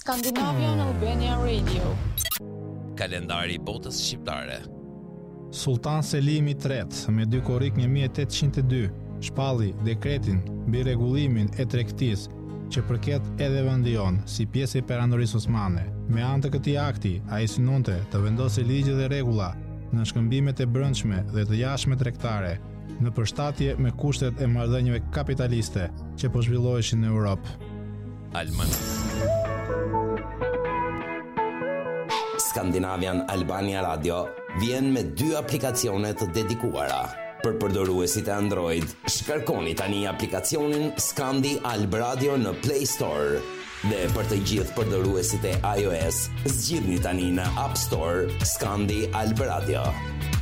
Scandinavian Albania Radio. Kalendari i botës shqiptare. Sultan Selimi III me 2 korrik 1802 shpalli dekretin mbi rregullimin e tregtisë që përket edhe vendion si pjesë e perandorisë osmane. Me anë të këtij akti, ai synonte të vendosë ligje dhe rregulla në shkëmbimet e brendshme dhe të jashtme tregtare, në përshtatje me kushtet e marrëdhënieve kapitaliste që po zhvilloheshin në Europë. Alman. Scandinavian Albania Radio vjen me 2 aplikacione të dedikuara. Për përdoruesit e Android, shkarkoni tani aplikacionin Scandi Alb Radio në Play Store. Dhe për të gjithë përdoruesit e iOS, zgjidhni tani në App Store Scandi Alb Radio.